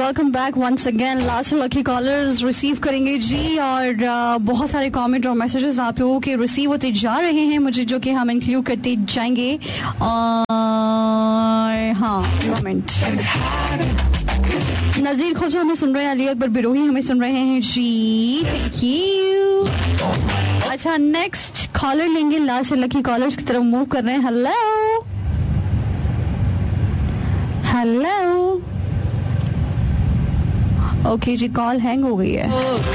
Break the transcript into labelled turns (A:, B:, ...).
A: Welcome back once again. Last lucky callers receive करेंगे जी. और बहुत सारे कमेंट और मैसेजेस आप लोगों के रिसीव होते जा रहे हैं मुझे, जो कि हम इंक्लूड करते जाएंगे. हाँ, कमेंट. नजीर खोजो हमें सुन रहे हैं, अली अकबर बिरोही हमें सुन रहे हैं जी. Thank you. अच्छा, नेक्स्ट कॉलर लेंगे. लास्ट लकी कॉलर्स की तरफ मूव कर रहे हैं. Hello hello. ओके जी, कॉल हैंग हो गई है.